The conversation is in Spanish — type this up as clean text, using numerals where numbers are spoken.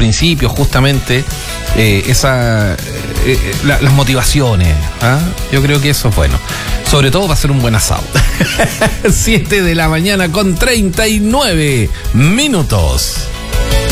principios, justamente, las motivaciones. Yo creo que eso es bueno. Sobre todo para hacer un buen asado. 7 de la mañana con 39 minutos.